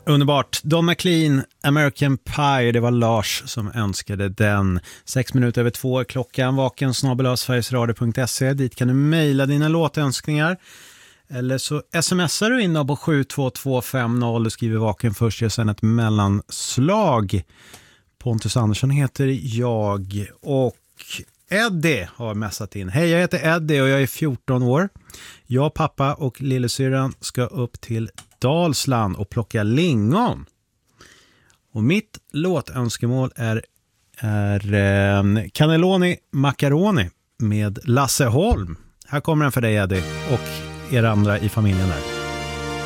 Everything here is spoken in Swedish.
Underbart. Don McLean, American Pie, det var Lars som önskade den. 6:02 klockan, vaken@sverigesradio.se. Dit kan du mejla dina låtönskningar. Eller så smsar du in på 72250 och skriver vaken först och sen ett mellanslag. Pontus Andersson heter jag och Eddie har messat in. Hej, jag heter Eddie och jag är 14 år. Jag, pappa och lillasyrran ska upp till Dalsland och plocka lingon. Och mitt låtönskemål är Cannelloni Macaroni med Lasse Holm. Här kommer den för dig, Eddie, och er andra i familjen där.